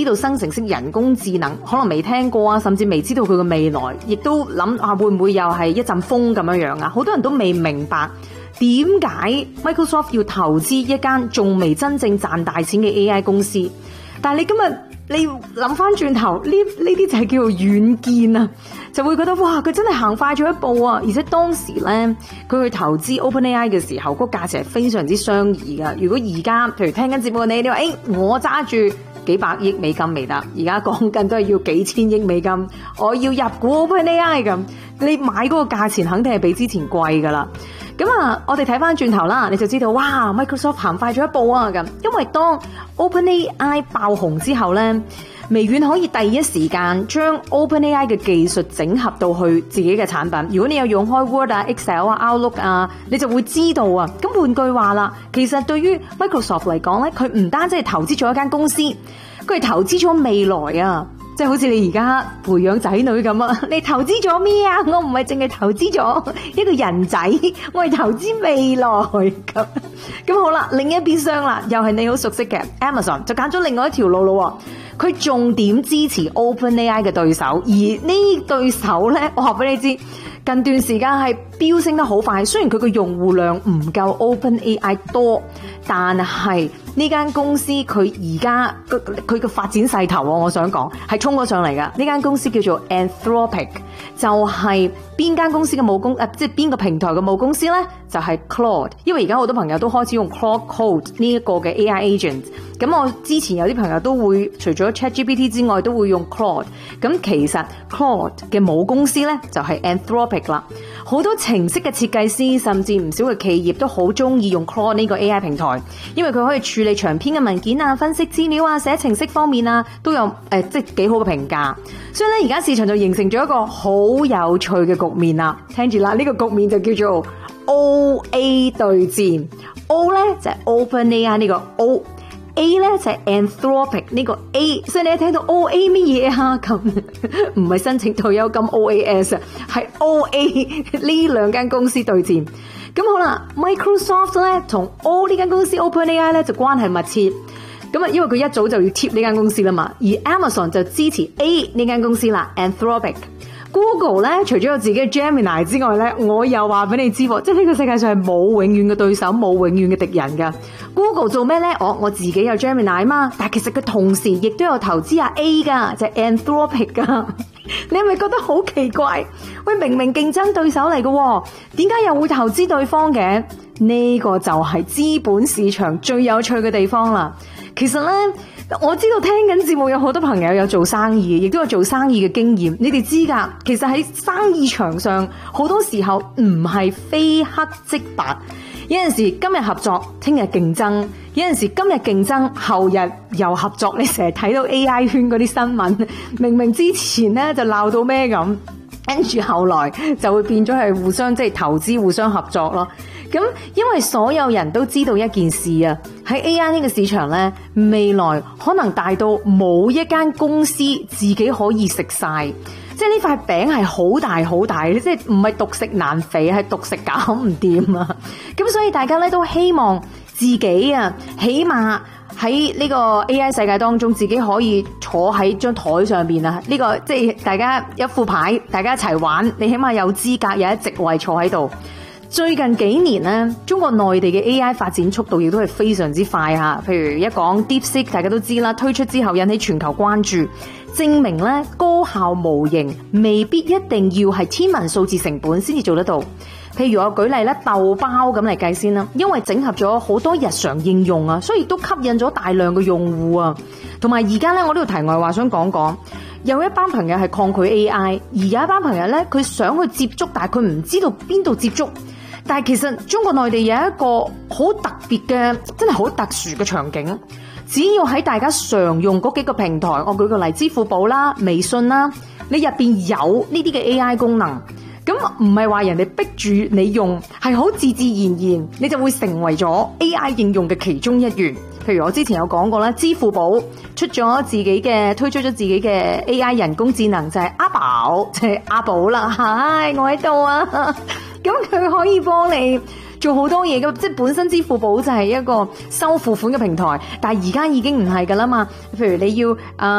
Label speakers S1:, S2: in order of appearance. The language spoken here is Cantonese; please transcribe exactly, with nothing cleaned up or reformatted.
S1: 道生成式人工智能，可能未聽過啊，甚至未知道佢嘅未來，亦都諗啊會唔會又係一陣風咁樣樣啊？好多人都未明白點解 Microsoft 要投資一間仲未真正賺大錢嘅 A I 公司。但係你今日你諗翻轉頭，呢呢啲就係叫做遠見啊，就會覺得哇，佢真係行快咗一步啊！而且當時咧，佢去投資 OpenAI 嘅時候，個價錢係非常之相宜噶。如果而家譬如聽緊節目嘅你，你話誒、欸，我揸住幾百億美金未得，而家講緊都係要幾千億美金，我要入股 OpenAI 咁，你買嗰個價錢肯定係比之前貴噶啦。咁啊，我哋睇翻轉頭啦，你就知道哇 ，Microsoft 行快咗一步啊咁。因為當 OpenAI 爆紅之後咧，微軟可以第一時間將 OpenAI 嘅技術整合到去自己嘅產品。如果你有用開 Word 啊、Excel 啊、Outlook 啊，你就會知道啊。咁換句話啦，其實對於 Microsoft 嚟講咧，佢唔單止係投資咗一間公司，佢係投資咗未來啊。即係好似你而家培養仔女咁啊，你投資咗咩啊？我唔係淨係投資咗一個人仔，我係投資未來咁。咁好啦，另一邊廂啦，又係你好熟悉嘅 Amazon 就揀咗另外一條路咯。佢重點支持 OpenAI 嘅對手，而呢對手咧，我話俾你知，近段時間係飆升得好快。雖然佢嘅用戶量唔夠 OpenAI 多，但係呢間公司佢而家佢嘅發展勢頭，我想講係衝咗上嚟噶。呢間公司叫做 Anthropic， 就係邊間公司嘅母公誒，即係邊個平台嘅母公司咧？就係 Claude。因為而家好多朋友都開始用 Claude Code 呢一個嘅 A I agent。咁我之前有啲朋友都會除咗 ChatGPT 之外，都會用 Claude。咁其實 Claude 嘅母公司咧就係 Anthropic 啦。好多程式嘅設計師，甚至唔少嘅企業都好中意用 Claude 呢個 A I 平台，因為佢可以處理長篇嘅文件啊、分析資料啊、寫程式方面啊，都有誒、呃、即係幾好嘅評價。所以咧，而家市場就形成咗一個好有趣嘅局面啦。聽住啦，呢、這個局面就叫做 O A 對戰。O 咧就係 OpenAI 呢個 O。A 咧就係 Anthropic 呢個 A， 所以你一聽到 O A 乜嘢啊？咁唔係申請退休金 O A S 啊，係 O A 呢兩間公司對戰。咁好啦 ，Microsoft 咧同 O 呢間公司 OpenAI 咧就關係密切。咁啊，因為佢一早就要貼呢間公司啦嘛，而 Amazon 就支持 A 呢間公司啦 ，Anthropic。Google 咧，除咗有自己嘅 Gemini 之外咧，我又話俾你知，即係呢個世界上係冇永遠嘅對手，冇永遠嘅敵人噶。Google 做咩咧？我我自己有 Gemini 嘛，但係其實佢同時亦都有投資下 A 噶，就係 Anthropic 噶。你係咪覺得好奇怪？喂，明明競爭對手嚟嘅，點解又會投資對方嘅？呢個就係資本市場最有趣嘅地方啦。其實咧，我知道聽緊節目有好多朋友有做生意，亦都有做生意嘅經驗。你哋知噶，其實喺生意場上，好多時候唔係非黑即白。有陣時今日合作，聽日競爭；有陣時今日競爭，後日又合作。你成日睇到 A I 圈嗰啲新聞，明明之前咧就鬧到咩咁，跟住後來就會變咗係互相即係投資、互相合作咯。咁因為所有人都知道一件事啊，喺 A I 呢個市場咧，未來可能大到冇一間公司自己可以食晒，即係呢塊餅係好大好大，即係唔係獨食難肥，係獨食搞唔掂啊！咁所以大家咧都希望自己啊，起碼喺呢個 A I 世界當中，自己可以坐喺張台上邊啊！呢個即係大家一副牌，大家一齊玩，你起碼有資格有一席位坐喺度。最近幾年咧，中國內地嘅 A I 發展速度亦都係非常之快吓。譬如一講 DeepSeek， 大家都知啦，推出之後引起全球關注，證明咧高效模型未必一定要係天文數字成本先至做得到。譬如我舉例咧，豆包咁嚟計先啦，因為整合咗好多日常應用啊，所以都吸引咗大量嘅用戶啊。同埋而家咧，我呢度題外話想講講，有一班朋友係抗拒 A I， 而有一班朋友咧，佢想去接觸，但係佢唔知道邊度接觸。但係其實中國內地有一個好特別嘅，真係好特殊嘅場景。只要喺大家常用嗰幾個平台，我舉個例，支付寶啦、微信啦，你入邊有呢啲嘅 A I 功能，咁唔係話人哋逼住你用，係好自自然然，你就會成為咗 A I 應用嘅其中一員。譬如我之前有講過啦，支付寶出咗自己嘅，推出咗自己嘅 A I 人工智能，就係阿寶，就係阿寶啦，嗨，我喺度啊！咁佢可以幫你做好多嘢嘅，即係本身支付寶就係一個收付款嘅平台，但係而家已經唔係噶啦嘛。譬如你要啊。呃